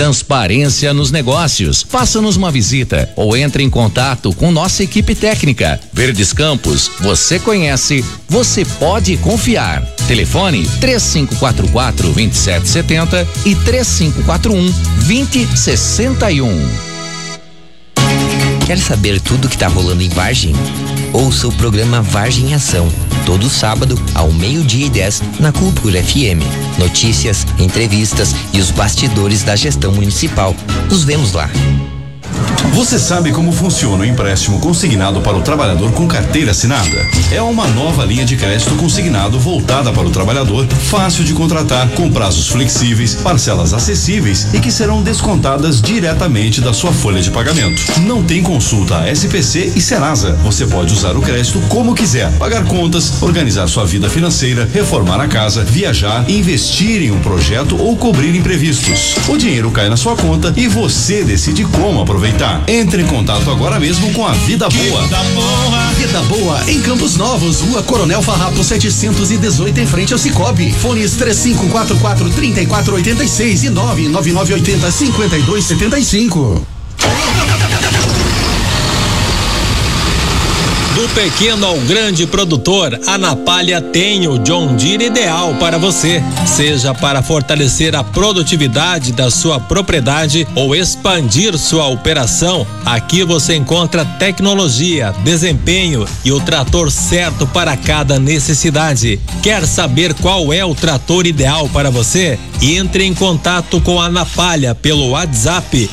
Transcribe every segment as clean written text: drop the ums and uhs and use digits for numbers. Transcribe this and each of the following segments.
Transparência nos negócios. Faça-nos uma visita ou entre em contato com nossa equipe técnica. Verdes Campos, você conhece, você pode confiar. Telefone 3544-2770 e 3541-2061. Quer saber tudo que tá rolando em Vargem? Ouça o programa Vargem em Ação, todo sábado ao 12:10 na Cultura FM. Notícias, entrevistas e os bastidores da gestão municipal. Nos vemos lá. Você sabe como funciona o empréstimo consignado para o trabalhador com carteira assinada? É uma nova linha de crédito consignado voltada para o trabalhador, fácil de contratar, com prazos flexíveis, parcelas acessíveis e que serão descontadas diretamente da sua folha de pagamento. Não tem consulta a SPC e Serasa. Você pode usar o crédito como quiser, pagar contas, organizar sua vida financeira, reformar a casa, viajar, investir em um projeto ou cobrir imprevistos. O dinheiro cai na sua conta e você decide como aproveitar. Entre em contato agora mesmo com a Vida Boa. Vida Boa em Campos Novos, Rua Coronel Farrapo 718, em frente ao Cicobi. Fones 3544-3486 e 99980-5275. Do pequeno ao grande produtor, a Napalha tem o John Deere ideal para você. Seja para fortalecer a produtividade da sua propriedade ou expandir sua operação, aqui você encontra tecnologia, desempenho e o trator certo para cada necessidade. Quer saber qual é o trator ideal para você? Entre em contato com a Napalha pelo WhatsApp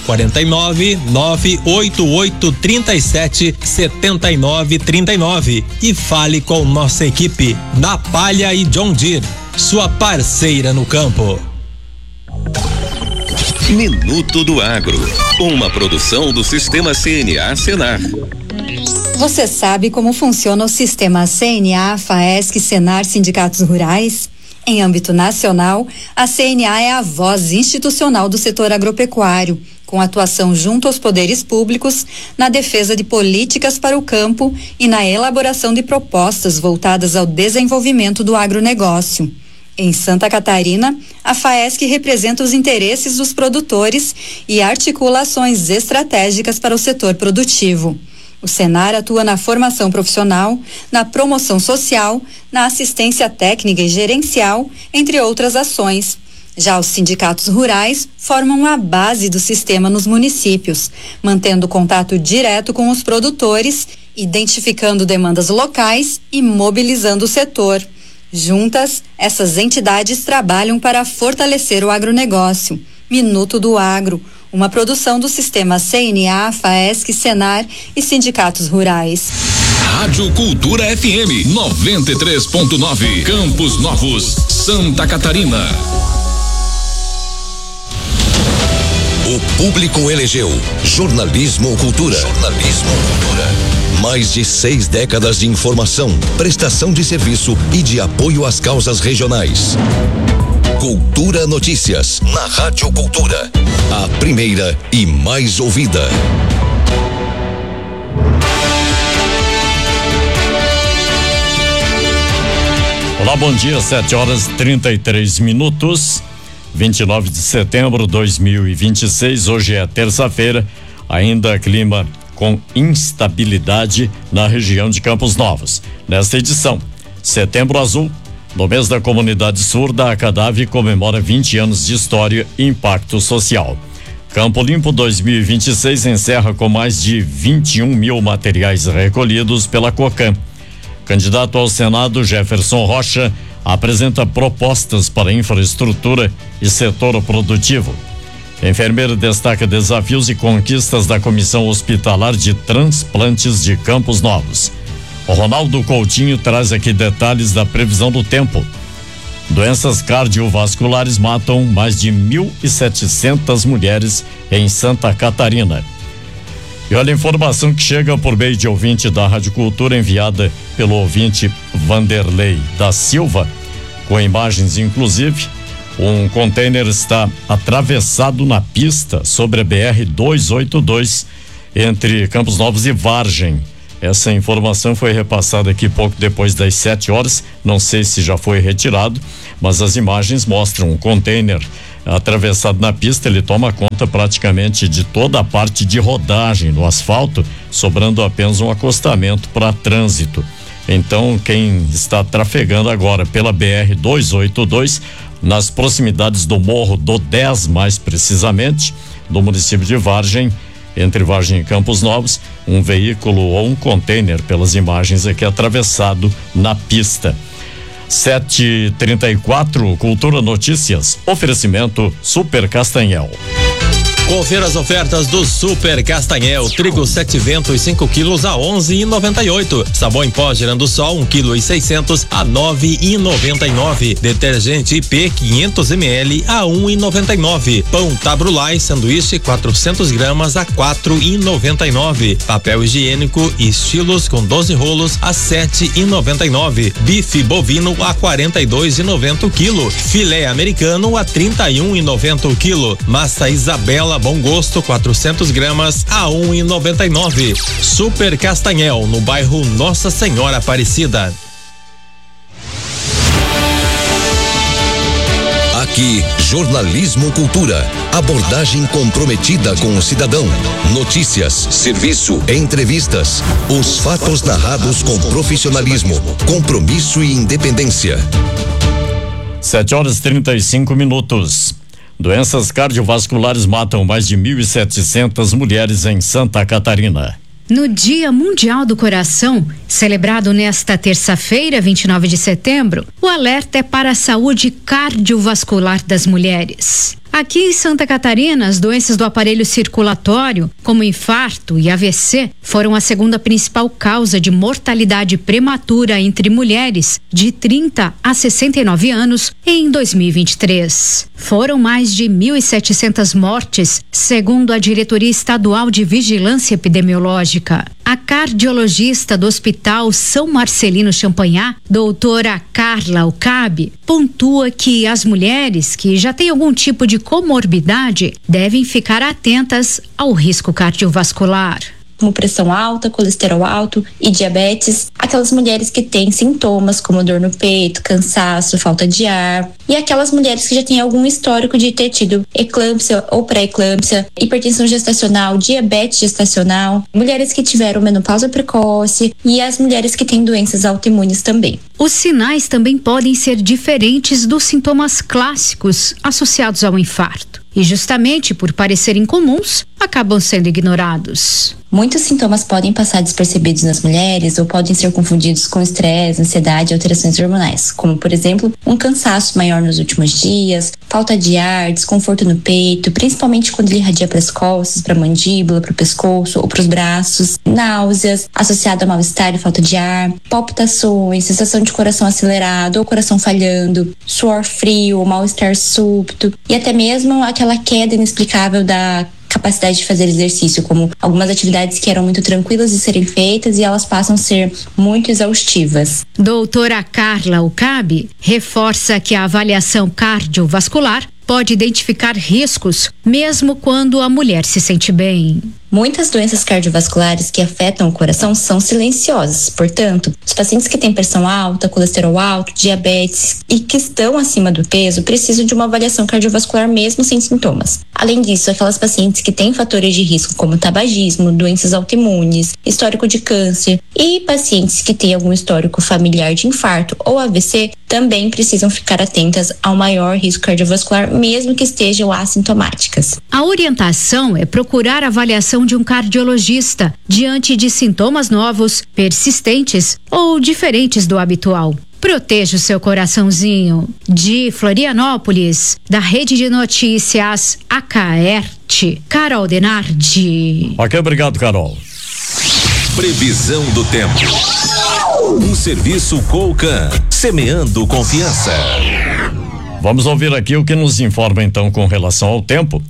49-98837-7939 e fale com nossa equipe Napalha e John Deere, sua parceira no campo. Minuto do Agro, uma produção do Sistema CNA Senar. Você sabe como funciona o sistema CNA, FAESC, Senar, Sindicatos Rurais? Em âmbito nacional, a CNA é a voz institucional do setor agropecuário, com atuação junto aos poderes públicos na defesa de políticas para o campo e na elaboração de propostas voltadas ao desenvolvimento do agronegócio. Em Santa Catarina, a FAESC representa os interesses dos produtores e articula ações estratégicas para o setor produtivo. O Senar atua na formação profissional, na promoção social, na assistência técnica e gerencial, entre outras ações. Já os sindicatos rurais formam a base do sistema nos municípios, mantendo contato direto com os produtores, identificando demandas locais e mobilizando o setor. Juntas, essas entidades trabalham para fortalecer o agronegócio. Minuto do Agro, uma produção do sistema CNA, FAESC, Senar e sindicatos rurais. Rádio Cultura FM 93.9, Campos Novos, Santa Catarina. O público elegeu Jornalismo Cultura. Jornalismo Cultura. Mais de 6 décadas de informação, prestação de serviço e de apoio às causas regionais. Cultura Notícias, na Rádio Cultura. A primeira e mais ouvida. Olá, bom dia, 7h33, 29 de setembro de 2026. Hoje é terça-feira, ainda clima com instabilidade na região de Campos Novos. Nesta edição, Setembro Azul, no mês da Comunidade Surda, a CADAV comemora 20 anos de história e impacto social. Campo Limpo 2026 encerra com mais de 21 mil materiais recolhidos pela COCAM. Candidato ao Senado, Jefferson Rocha, apresenta propostas para infraestrutura e setor produtivo. Enfermeira destaca desafios e conquistas da Comissão Hospitalar de Transplantes de Campos Novos. O Ronaldo Coutinho traz aqui detalhes da previsão do tempo. Doenças cardiovasculares matam mais de 1.700 mulheres em Santa Catarina. E olha a informação que chega por meio de ouvinte da Rádio Cultura, enviada pelo ouvinte Vanderlei da Silva, com imagens inclusive. Um container está atravessado na pista sobre a BR-282 entre Campos Novos e Vargem. Essa informação foi repassada aqui pouco depois das 7 horas, não sei se já foi retirado, mas as imagens mostram um container atravessado na pista, ele toma conta praticamente de toda a parte de rodagem no asfalto, sobrando apenas um acostamento para trânsito. Então, quem está trafegando agora pela BR-282, nas proximidades do Morro do 10, mais precisamente, do município de Vargem, entre Vargem e Campos Novos, um veículo ou um container, pelas imagens aqui, atravessado na pista. 7h34, Cultura Notícias, oferecimento Super Castanhel. Confira as ofertas do Super Castanhel. Trigo 7 ventos 5 quilos a 11,98. Sabão em pó Girando Sol 1,6 kg a 9,99. Detergente IP 500 ml a 1,99. Pão Tabrulai sanduíche 400 gramas a 4,99. Papel higiênico Estilos com 12 rolos a 7,99. Bife bovino a 42,90 o quilo. Filé americano a 31,90 o quilo. Massa Isabela Bom Gosto 400 gramas a 1,99. Super Castanhel, no bairro Nossa Senhora Aparecida. Aqui, Jornalismo Cultura. Abordagem comprometida com o cidadão. Notícias, serviço, entrevistas. Os fatos narrados com profissionalismo, compromisso e independência. 7h35. Doenças cardiovasculares matam mais de 1.700 mulheres em Santa Catarina. No Dia Mundial do Coração, celebrado nesta terça-feira, 29 de setembro, o alerta é para a saúde cardiovascular das mulheres. Aqui em Santa Catarina, as doenças do aparelho circulatório, como infarto e AVC, foram a segunda principal causa de mortalidade prematura entre mulheres de 30 a 69 anos em 2023. Foram mais de 1.700 mortes, segundo a Diretoria Estadual de Vigilância Epidemiológica. A cardiologista do Hospital São Marcelino Champagnat, doutora Carla Ucabi, pontua que as mulheres que já têm algum tipo de comorbidade devem ficar atentas ao risco cardiovascular. Como pressão alta, colesterol alto e diabetes, aquelas mulheres que têm sintomas como dor no peito, cansaço, falta de ar, e aquelas mulheres que já têm algum histórico de ter tido eclâmpsia ou pré-eclâmpsia, hipertensão gestacional, diabetes gestacional, mulheres que tiveram menopausa precoce e as mulheres que têm doenças autoimunes também. Os sinais também podem ser diferentes dos sintomas clássicos associados ao infarto. E justamente por parecerem comuns, acabam sendo ignorados. Muitos sintomas podem passar despercebidos nas mulheres ou podem ser confundidos com estresse, ansiedade e alterações hormonais, como, por exemplo, um cansaço maior nos últimos dias, falta de ar, desconforto no peito, principalmente quando ele irradia para as costas, para a mandíbula, para o pescoço ou para os braços, náuseas, associado a mal-estar e falta de ar, palpitações, sensação de coração acelerado ou coração falhando, suor frio ou mal-estar súbito e até mesmo aquela queda inexplicável da capacidade de fazer exercício, como algumas atividades que eram muito tranquilas de serem feitas e elas passam a ser muito exaustivas. Doutora Carla Ucabi reforça que a avaliação cardiovascular pode identificar riscos, mesmo quando a mulher se sente bem. Muitas doenças cardiovasculares que afetam o coração são silenciosas, portanto, os pacientes que têm pressão alta, colesterol alto, diabetes e que estão acima do peso precisam de uma avaliação cardiovascular mesmo sem sintomas. Além disso, aquelas pacientes que têm fatores de risco como tabagismo, doenças autoimunes, histórico de câncer e pacientes que têm algum histórico familiar de infarto ou AVC também precisam ficar atentas ao maior risco cardiovascular, mesmo que estejam assintomáticas. A orientação é procurar avaliação de um cardiologista diante de sintomas novos, persistentes ou diferentes do habitual. Proteja o seu coraçãozinho. De Florianópolis, da Rede de Notícias Acaerte, Carol Denardi. Ok, obrigado, Carol. Previsão do tempo. Um serviço Colcan, semeando confiança. Vamos ouvir aqui o que nos informa então com relação ao tempo.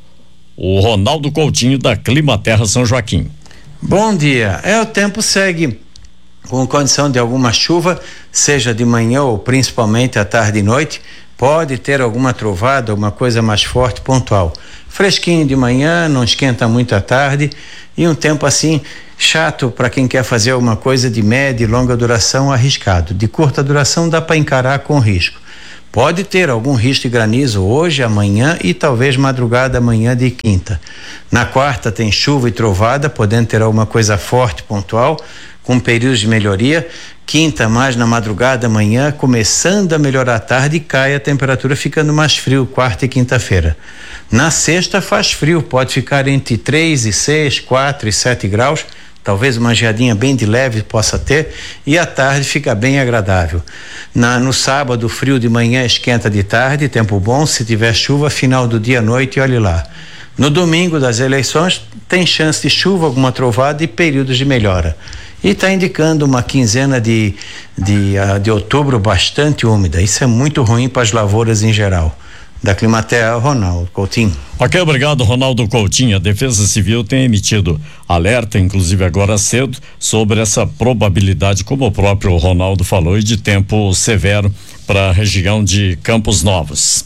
O Ronaldo Coutinho da Climaterra São Joaquim. Bom dia. O tempo segue com condição de alguma chuva, seja de manhã ou principalmente à tarde e noite. Pode ter alguma trovada, alguma coisa mais forte, pontual. Fresquinho de manhã, não esquenta muito à tarde e um tempo assim chato para quem quer fazer alguma coisa de média e longa duração, arriscado. De curta duração dá para encarar com risco. Pode ter algum risco de granizo hoje, amanhã e talvez madrugada amanhã de quinta. Na quarta tem chuva e trovada, podendo ter alguma coisa forte, pontual, com períodos de melhoria. Quinta, mais na madrugada, amanhã, começando a melhorar à tarde, e cai a temperatura ficando mais frio, quarta e quinta-feira. Na sexta faz frio, pode ficar entre 3 e 6, 4 e 7 graus, talvez uma geadinha bem de leve possa ter, e à tarde fica bem agradável. No sábado, frio de manhã, esquenta de tarde, tempo bom, se tiver chuva, final do dia à noite, olhe lá. No domingo das eleições, tem chance de chuva, alguma trovada e períodos de melhora. E está indicando uma quinzena de outubro bastante úmida. Isso é muito ruim para as lavouras em geral. Da Climatea, Ronaldo Coutinho. Ok, obrigado, Ronaldo Coutinho. A Defesa Civil tem emitido alerta, inclusive agora cedo, sobre essa probabilidade, como o próprio Ronaldo falou, de tempo severo para a região de Campos Novos.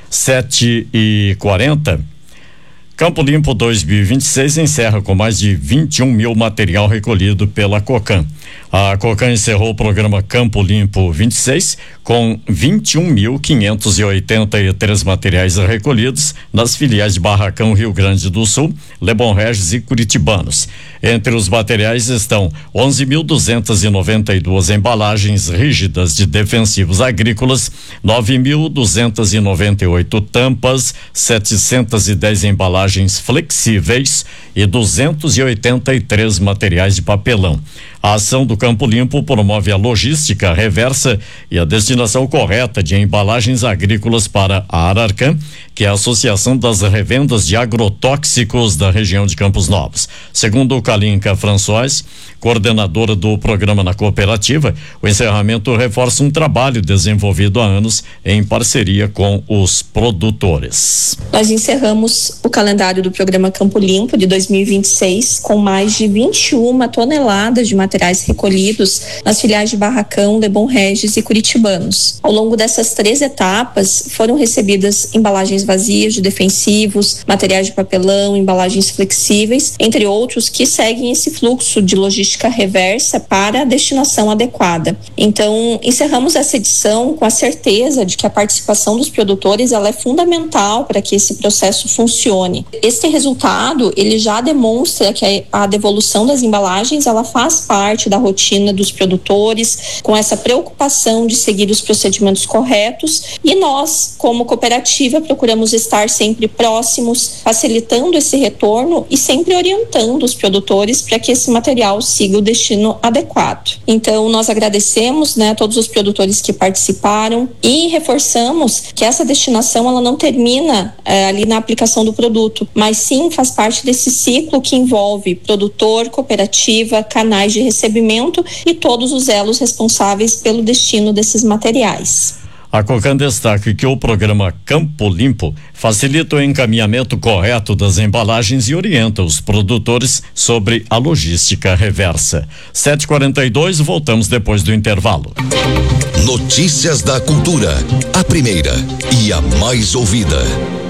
7h40. Campo Limpo 2026 encerra com mais de 21 mil material recolhido pela Cocan. A Cocan encerrou o programa Campo Limpo 26 com 21.583 materiais recolhidos nas filiais de Barracão, Rio Grande do Sul, Lebon Regis e Curitibanos. Entre os materiais estão 11.292 embalagens rígidas de defensivos agrícolas, 9.298 tampas, 710 embalagens flexíveis e 283 materiais de papelão. A ação do Campo Limpo promove a logística reversa e a destinação correta de embalagens agrícolas para a Ararcam, que é a Associação das Revendas de Agrotóxicos da região de Campos Novos. Segundo o Kalinka François, coordenadora do programa na cooperativa, o encerramento reforça um trabalho desenvolvido há anos em parceria com os produtores. Nós encerramos o calendário do programa Campo Limpo de 2026 com mais de 21 toneladas de materiais recolhidos nas filiais de Barracão, Lebon Regis e Curitibanos. Ao longo dessas 3 etapas, foram recebidas embalagens vazias de defensivos, materiais de papelão, embalagens flexíveis, entre outros, que seguem esse fluxo de logística reversa para a destinação adequada. Então, encerramos essa edição com a certeza de que a participação dos produtores ela é fundamental para que esse processo funcione. Este resultado, ele já demonstra que a devolução das embalagens, ela faz parte da rotina dos produtores, com essa preocupação de seguir os procedimentos corretos, e nós, como cooperativa, procuramos estar sempre próximos, facilitando esse retorno e sempre orientando os produtores para que esse material siga o destino adequado. Então, nós agradecemos, a todos os produtores que participaram e reforçamos que essa destinação ela não termina ali na aplicação do produto, mas sim faz parte desse ciclo que envolve produtor, cooperativa, canais de recebimento e todos os elos responsáveis pelo destino desses materiais. A Cocan destaca que o programa Campo Limpo facilita o encaminhamento correto das embalagens e orienta os produtores sobre a logística reversa. 7h42, voltamos depois do intervalo. Notícias da Cultura, a primeira e a mais ouvida.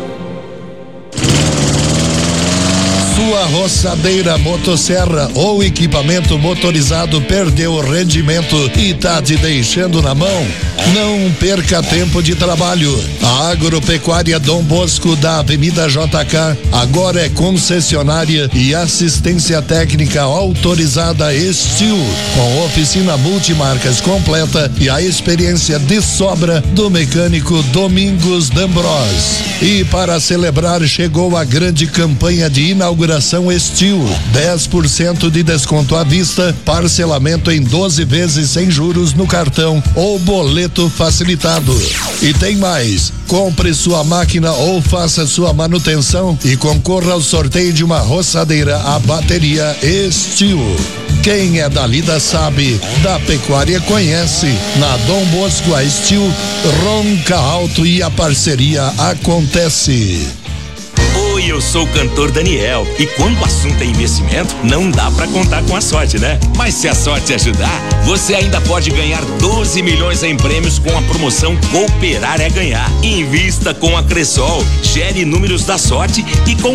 Sua roçadeira, motosserra ou equipamento motorizado perdeu o rendimento e tá te deixando na mão? Não perca tempo de trabalho. A Agropecuária Dom Bosco da Avenida JK agora é concessionária e assistência técnica autorizada Estil, com oficina multimarcas completa e a experiência de sobra do mecânico Domingos D'Ambros. E para celebrar, chegou a grande campanha de inauguração Estil, 10% de desconto à vista, parcelamento em 12 vezes sem juros no cartão ou boleto facilitado. E tem mais, compre sua máquina ou faça sua manutenção e concorra ao sorteio de uma roçadeira a bateria Estil. Quem é da lida sabe, da pecuária conhece. Na Dom Bosco a Estil ronca alto e a parceria acontece. Oi, eu sou o cantor Daniel e quando o assunto é investimento, não dá pra contar com a sorte, né? Mas se a sorte ajudar, você ainda pode ganhar 12 milhões em prêmios com a promoção Cooperar é Ganhar. Invista com a Cressol, gere números da sorte e com